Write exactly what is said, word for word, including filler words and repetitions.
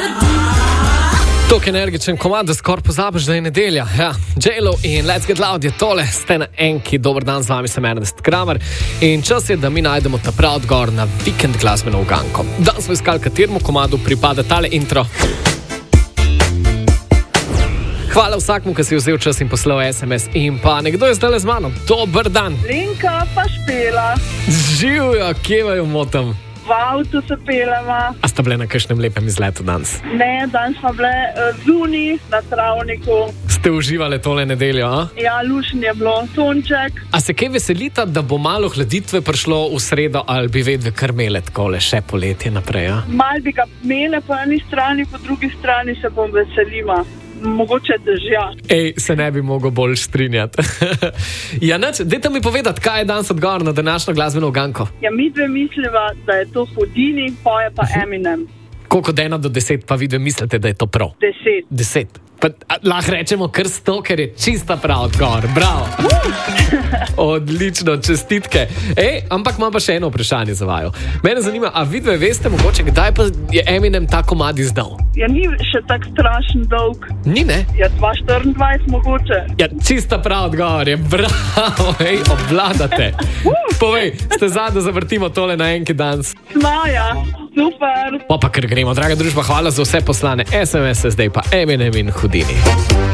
Tok energičen komad, da skoraj pozabiš, da je nedelja. Ja, J-Lo in Let's Get Loud je tole, ste na enki, dober dan, z vami sem Ernest Kramer in čas je, da mi najdemo ta prav odgovor na vikend glasbeno uganko. Danes smo iskali, kateremu komadu pripada tale intro. Hvala vsakmu, ki si vzel čas in poslal es em es in pa nekdo je zdaj z mano. Dober dan. Lenka pa Špela. Živjo, kje vaju motam? V avtu se pelema. A sta bile na kakšnem lepem izletu danes? Ne, danes smo bile uh, zunaj na travniku. Ste uživali tole nedeljo, a? Ja, lušen je bilo, sonček. A se kaj veselita, da bo malo hladitve prišlo v sredo ali bi vedve kar imele takole še poletje naprej, a? Mal bi ga imele po eni strani, po drugi strani se bom veselima. Mogoče dežja. Ej, se ne bi mogel bolj strinjati. Ja, neč, dajte mi povedati, kaj je danes odgovor na današnjo glasbeno uganko? Ja, mi dve misliva, da je to Houdini, poje pa Eminem. Koliko od ena do deset pa vi dve mislite, da je to prav? Deset. Deset. Pa lahko rečemo kar sto, ker je čista prav odgovor. Bravo. Odlično, čestitke. Ej, ampak imam pa še eno vprašanje za vaju. Mene zanima, a vi dve veste mogoče, kdaj pa je Eminem ta komad izdal? Ja, ni še tak strašen dolg. Ni, ne? Ja, dva tisoč štiriindvajset mogoče. Ja, čista prav odgovor je. Bravo, ej, obvladate. Povej, ste zadnji, da zavrtimo tole na enki danes. Smaja, super. Pa pa ker gremo, draga družba, hvala za vse poslane es em es, zdaj pa Eminem in Houdini.